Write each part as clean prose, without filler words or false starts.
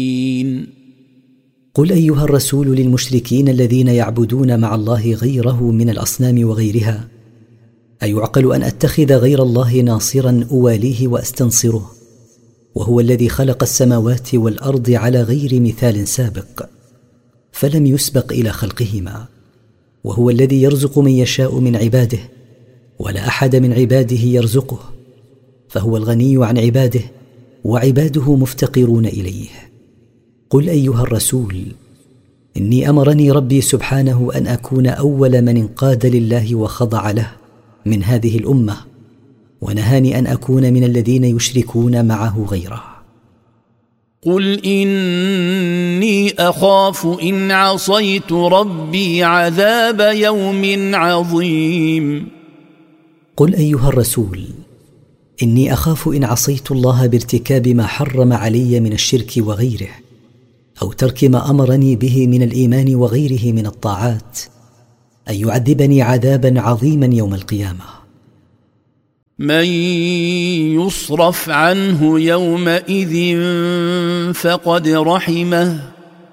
قل أيها الرسول للمشركين الذين يعبدون مع الله غيره من الأصنام وغيرها: أيعقل أن أتخذ غير الله ناصرا أواليه وأستنصره، وهو الذي خلق السماوات والأرض على غير مثال سابق، فلم يسبق إلى خلقهما، وهو الذي يرزق من يشاء من عباده، ولا أحد من عباده يرزقه، فهو الغني عن عباده، وعباده مفتقرون إليه. قل أيها الرسول: إني أمرني ربي سبحانه أن أكون أول من انقاد لله وخضع له من هذه الأمة، ونهاني أن أكون من الذين يشركون معه غيره. قل إني أخاف إن عصيت ربي عذاب يوم عظيم. قل أيها الرسول: إني أخاف إن عصيت الله بارتكاب ما حرم علي من الشرك وغيره، أو ترك ما أمرني به من الإيمان وغيره من الطاعات، أن يعذبني عذابا عظيما يوم القيامة. من يصرف عنه يومئذ فقد رحمه،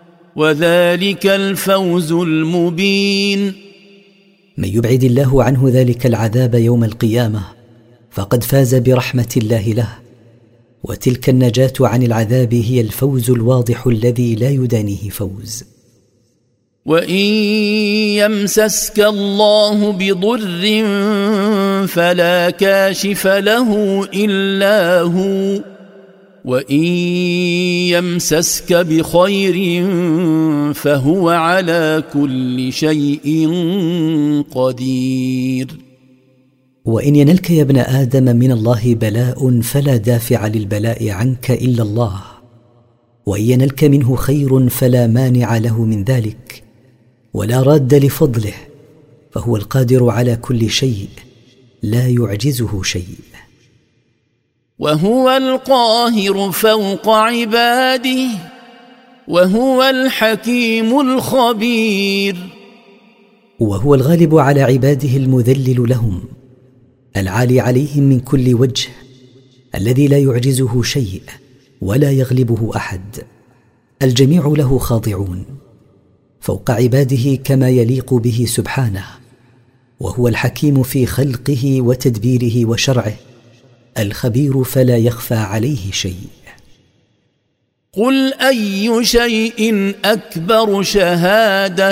وذلك الفوز المبين. من يبعد الله عنه ذلك العذاب يوم القيامة فقد فاز برحمة الله له، وتلك النجاة عن العذاب هي الفوز الواضح الذي لا يدانيه فوز. وإن يمسسك الله بضر فلا كاشف له إلا هو، وإن يمسسك بخير فهو على كل شيء قدير. وإن ينلك يا ابن آدم من الله بلاء فلا دافع للبلاء عنك إلا الله، وإن ينلك منه خير فلا مانع له من ذلك، ولا راد لفضله، فهو القادر على كل شيء لا يعجزه شيء. وهو القاهر فوق عباده، وهو الحكيم الخبير. وهو الغالب على عباده المذلل لهم، العالي عليهم من كل وجه، الذي لا يعجزه شيء ولا يغلبه أحد، الجميع له خاضعون فوق عباده كما يليق به سبحانه، وهو الحكيم في خلقه وتدبيره وشرعه، الخبير فلا يخفى عليه شيء. قل أي شيء أكبر شهادة